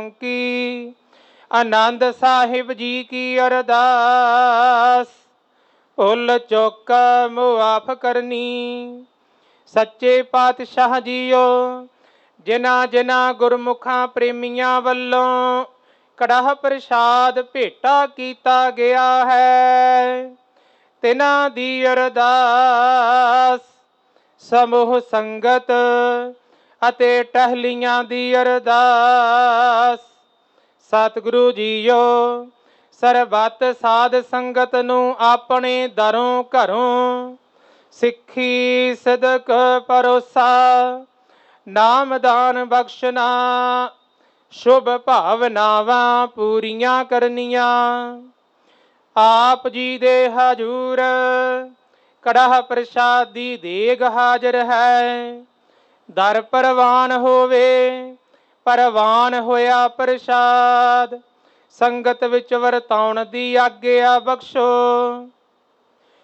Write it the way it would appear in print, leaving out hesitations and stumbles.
की आनंद साहिब जी की अरदास भुल चुक मुआफ करनी। सच्चे पातशाह जीओ जिन्हां जिन्हां गुरमुखां प्रेमियां वल्लों कड़ाह प्रसाद भेटा कीता गया है तिन्हां दी अरदास समूह संगत ਅਤੇ ਟਹਿਲੀਆਂ ਦੀ ਅਰਦਾਸ। ਸਤਿਗੁਰੂ ਜੀਓ ਸਰਬੱਤ ਸਾਧ ਸੰਗਤ ਨੂੰ ਆਪਣੇ ਦਰੋਂ ਘਰੋਂ ਸਿੱਖੀ ਸਿਦਕ ਭਰੋਸਾ ਨਾਮਦਾਨ ਬਖਸ਼ਣਾ ਸ਼ੁਭ ਭਾਵਨਾਵਾਂ ਪੂਰੀਆਂ ਕਰਨੀਆਂ। ਆਪ ਜੀ ਦੇ ਹਜੂਰ ਕੜਾਹ ਪ੍ਰਸਾਦ ਦੀ ਦੇਗ ਹਾਜ਼ਰ ਹੈ। ਦਰ ਪ੍ਰਵਾਨ ਹੋਵੇ ਪ੍ਰਵਾਨ ਹੋਇਆ ਪ੍ਰਸਾਦ ਸੰਗਤ ਵਿੱਚ ਵਰਤਾਉਣ ਦੀ ਆਗਿਆ ਬਖਸ਼ੋ।